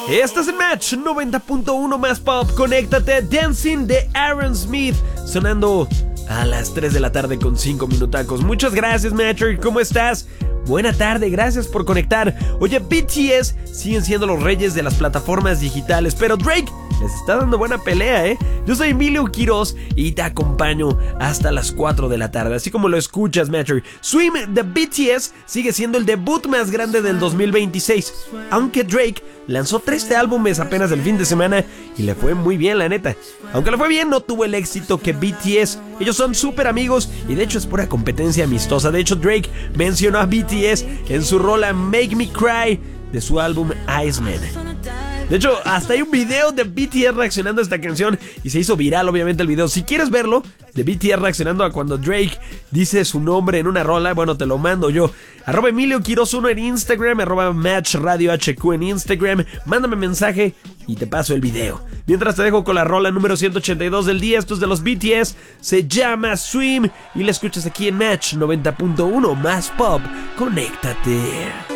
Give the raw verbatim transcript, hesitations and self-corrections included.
Estás en Match noventa punto uno más pop. Conéctate. Dancing de Aaron Smith, sonando a las tres de la tarde con cinco minutacos. Muchas gracias, Matcher. ¿Cómo estás? Buena tarde, gracias por conectar. Oye, B T S siguen siendo los reyes de las plataformas digitales, pero Drake les está dando buena pelea, ¿eh? Yo soy Emilio Quiroz y te acompaño hasta las cuatro de la tarde, así como lo escuchas, Matcher. Swim de B T S sigue siendo el debut más grande del dos mil veintiséis, aunque Drake lanzó trece álbumes apenas el fin de semana y le fue muy bien, la neta. Aunque le fue bien, no tuvo el éxito que B T S. Ellos son súper amigos y de hecho es pura competencia amistosa. De hecho, Drake mencionó a B T S en su rola Make Me Cry de su álbum Iceman. De hecho, hasta hay un video de B T S reaccionando a esta canción y se hizo viral, obviamente, el video. Si quieres verlo, de B T S reaccionando a cuando Drake dice su nombre en una rola, bueno, te lo mando yo. Arroba Emilio Quiroz uno en Instagram, arroba Match Radio H Q en Instagram. Mándame mensaje y te paso el video. Mientras te dejo con la rola número ciento ochenta y dos del día. Esto es de los B T S, se llama Swim y la escuchas aquí en Match noventa punto uno más pop. Conéctate.